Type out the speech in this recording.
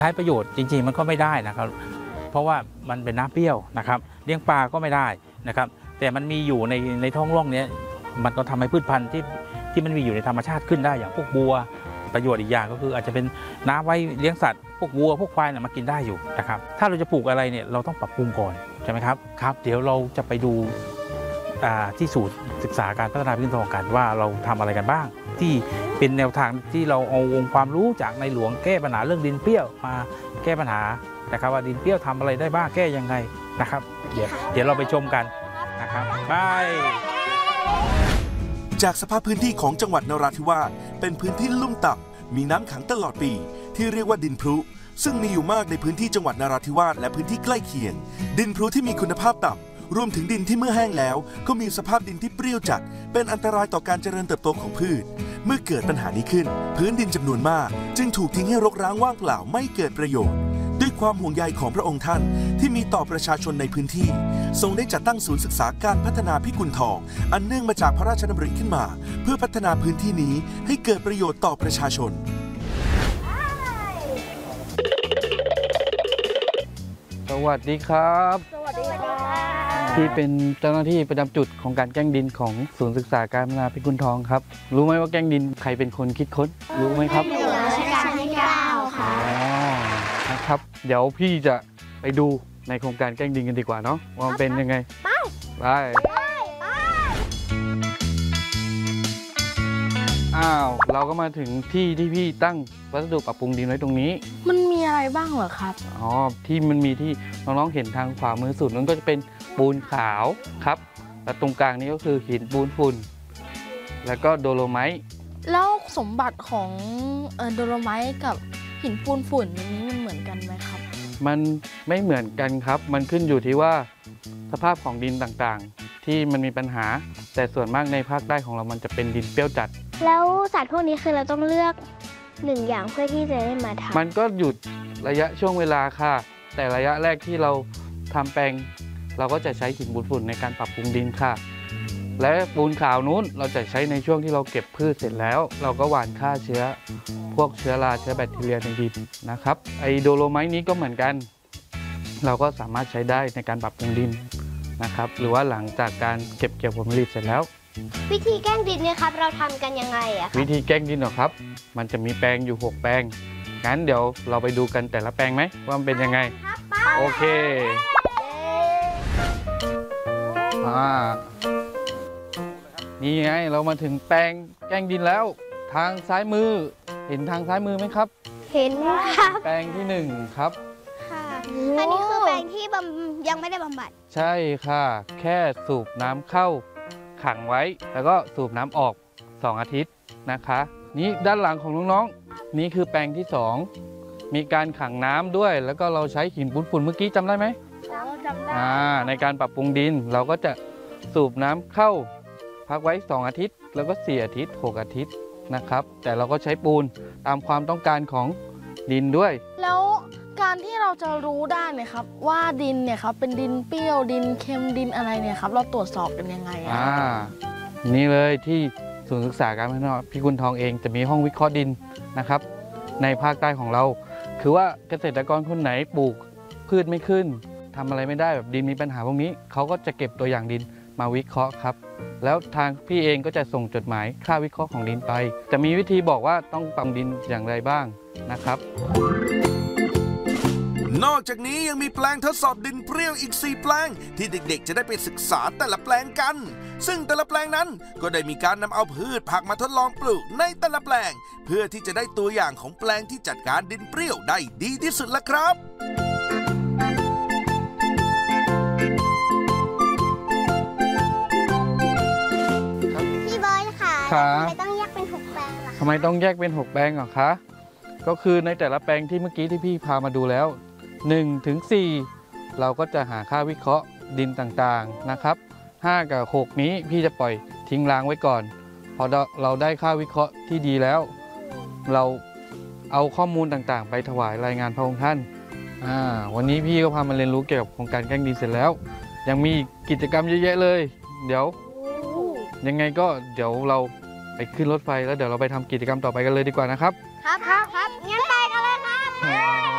ใช้ประโยชน์จริงๆมันก็ไม่ได้นะครับเพราะว่ามันเป็นน้ำเปรี้ยวนะครับเลี้ยงปลาก็ไม่ได้นะครับแต่มันมีอยู่ในท้องร่องนี้มันก็ทำให้พืชพันธุ์ที่มันมีอยู่ในธรรมชาติขึ้นได้อย่างพวกบัวประโยชน์อีกอย่างก็คืออาจจะเป็นน้ำไว้เลี้ยงสัตว์พวกวัวพวกควายเนี่ยมากินได้อยู่นะครับถ้าเราจะปลูกอะไรเนี่ยเราต้องปรับปรุงก่อนใช่ไหมครับครับเดี๋ยวเราจะไปดูที่ศูนย์ศึกษาการพัฒนาพื้นทองกันว่าเราทำอะไรกันบ้างที่เป็นแนวทางที่เราเอาองค์ความรู้จากในหลวงแก้ปัญหาเรื่องดินเปรี้ยวมาแก้ปัญหานะครับว่าดินเปรี้ยวทำอะไรได้บ้างแก้ยังไงนะครับเดี๋ยวเราไปชมกันนะครับไปจากสภาพพื้นที่ของจังหวัดนราธิวาสเป็นพื้นที่ลุ่มต่ำมีน้ำขังตลอดปีที่เรียกว่าดินพรุซึ่งมีอยู่มากในพื้นที่จังหวัดนราธิวาสและพื้นที่ใกล้เคียงดินพรุที่มีคุณภาพต่ำรวมถึงดินที่เมื่อแห้งแล้วก็มีสภาพดินที่เปรี้ยวจัดเป็นอันตรายต่อการเจริญเติบโตของพืชเมื่อเกิดปัญหานี้ขึ้นพื้นดินจำนวนมากจึงถูกทิ้งให้รกร้างว่างเปล่าไม่เกิดประโยชน์ด้วยความห่วงใยของพระองค์ท่านที่มีต่อประชาชนในพื้นที่ทรงได้จัดตั้งศูนย์ศึกษาการพัฒนาพิกุลทองอันเนื่องมาจากพระราชดำริขึ้นมาเพื่อพัฒนาพื้นที่นี้ให้เกิดประโยชน์ต่อประชาชนสวัสดีครับสวัสดีค่ะที่เป็นเจ้าหน้าที่ประจำจุดของการแกล้งดินของศูนย์ศึกษาการพัฒนาพิกุลทองครับรู้ไหมว่าแกล้งดินใครเป็นคนคิดค้นรู้ไหมครับในหลวงรัชกาลที่ 9 ค่ะนะครับเดี๋ยวพี่จะไปดูในโครงการแกล้งดินกันดีกว่าเนาะว่ามันเป็นยังไงไปอ้าวเราก็มาถึงที่พี่ตั้งวัสดุปรับปรุงดินไว้ตรงนี้มันมีอะไรบ้างเหรอครับอ๋อที่มันมีที่น้องๆเห็นทางขวามือสุดนั้นก็จะเป็นปูนขาวครับและตรงกลางนี้ก็คือหินปูนฝุ่นแล้วก็โดโลไมต์แล้วสมบัติของโดโลไมต์กับหินปูนฝุ่นนี้มันเหมือนกันไหมครับมันไม่เหมือนกันครับมันขึ้นอยู่ที่ว่าสภาพของดินต่างๆที่มันมีปัญหาแต่ส่วนมากในภาคใต้ของเรามันจะเป็นดินเปรี้ยวจัดแล้วสัตว์พวกนี้คือเราต้องเลือก1 อย่างเพื่อที่จะได้มาทำมันก็หยุดระยะช่วงเวลาค่ะแต่ระยะแรกที่เราทำแปลงเราก็จะใช้หินปูนฝุ่นในการปรับปรุงดินค่ะและปูนขาวนู้นเราจะใช้ในช่วงที่เราเก็บพืชเสร็จแล้วเราก็หว่านฆ่าเชื้อพวกเชื้อราเชื้อแบคทีเรียในดินนะครับไอโดโลไมต์นี้ก็เหมือนกันเราก็สามารถใช้ได้ในการปรับปรุงดินนะครับหรือว่าหลังจากการเก็บเกี่ยวผลผลิตเสร็จแล้ววิธีแกล้งดินเนี่ยครับเราทำกันยังไงอะวิธีแกล้งดินเหรอครับมันจะมีแปลงอยู่6 แปลงงั้นเดี๋ยวเราไปดูกันแต่ละแปลงไหมว่ามันเป็นยังไงโอเคนี่ไงเรามาถึงแปลงแกล้งดินแล้วทางซ้ายมือเห็นทางซ้ายมือไหมครับเห็นครับแปลงที่1ครับค่ะอันนี้คือแปลงที่ยังไม่ได้บำบัดใช่ค่ะแค่สูบน้ำเข้าขังไว้แล้วก็สูบน้ำออก2 อาทิตย์นะคะนี่ด้านหลังของน้องๆนี่คือแปลงที่2มีการขังน้ำด้วยแล้วก็เราใช้หินปูนฝุ่นเมื่อกี้จำได้ไหมจำได้ในการปรับปรุงดินเราก็จะสูบน้ำเข้าพักไว้2 อาทิตย์แล้วก็4 อาทิตย์6 อาทิตย์นะครับแต่เราก็ใช้ปูนตามความต้องการของดินด้วยแล้วการที่เราจะรู้ได้เนี่ยครับว่าดินเนี่ยครับเป็นดินเปรี้ยวดินเค็มดินอะไรเนี่ยครับเราตรวจสอบกันยังไงนี่เลยที่ศูนย์ศึกษาการพัฒนาพิกุลทองเองจะมีห้องวิเคราะห์ดินนะครับในภาคใต้ของเราคือว่าเกษตรกรคนไหนปลูกพืชไม่ขึ้นทำอะไรไม่ได้แบบดินมีปัญหาพวกนี้เขาก็จะเก็บตัวอย่างดินมาวิเคราะห์ครับแล้วทางพี่เองก็จะส่งจดหมายค่าวิเคราะห์ของดินไปจะมีวิธีบอกว่าต้องปรับดินอย่างไรบ้างนะครับนอกจากนี้ยังมีแปลงทดสอบดินเปรี้ยวอีก4 แปลงที่เด็กๆจะได้ไปศึกษาแต่ละแปลงกันซึ่งแต่ละแปลงนั้นก็ได้มีการนำเอาพืชผักมาทดลองปลูกในแต่ละแปลงเพื่อที่จะได้ตัวอย่างของแปลงที่จัดการดินเปรี้ยวได้ดีที่สุดละครับพี่บอยค่ะทำไมต้องแยกเป็น6 แปลงล่ะทำไมต้องแยกเป็น6 แปลงเหรอคะก็คือในแต่ละแปลงที่เมื่อกี้ที่พี่พามาดูแล้ว1 ถึง 4เราก็จะหาค่าวิเคราะห์ดินต่างๆนะครับ5 กับ 6นี้พี่จะปล่อยทิ้งร้างไว้ก่อนพอเราได้ค่าวิเคราะห์ที่ดีแล้วเราเอาข้อมูลต่างๆไปถวายรายงานพระองค์ท่านวันนี้พี่ก็พามาเรียนรู้เกี่ยวกับโครงการแกล้งดินเสร็จแล้วยังมีกิจกรรมเยอะแยะเลยเดี๋ยวยังไงก็เดี๋ยวเราไปขึ้นรถไฟแล้วเดี๋ยวเราไปทำกิจกรรมต่อไปกันเลยดีกว่านะครับครับงั้นไปกันเลยครับ